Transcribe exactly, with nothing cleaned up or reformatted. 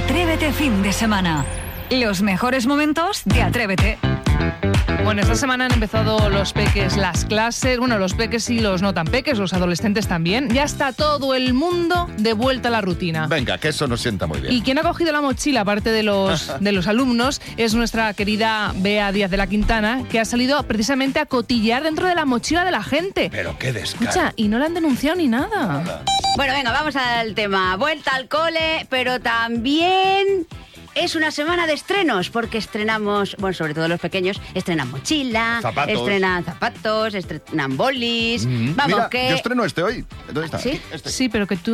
Atrévete fin de semana. Los mejores momentos de Atrévete. Bueno, esta semana han empezado los peques, las clases, bueno, los peques y los no tan peques, los adolescentes también. Ya está todo el mundo de vuelta a la rutina. Venga, que eso nos sienta muy bien. Y quien ha cogido la mochila, aparte de los, de los alumnos, es nuestra querida Bea Díaz de la Quintana, que ha salido precisamente a cotillear dentro de la mochila de la gente. Pero qué descaro. Escucha, y no la han denunciado ni nada. Nada. Bueno, venga, vamos al tema. Vuelta al cole, pero también es una semana de estrenos, porque estrenamos, bueno, sobre todo los pequeños, estrenan mochila, Zapatos. estrenan zapatos, estrenan bolis. Mm. Vamos, Mira, que... yo estreno este hoy. ¿Dónde está? ¿Sí? Este. Sí, pero que tú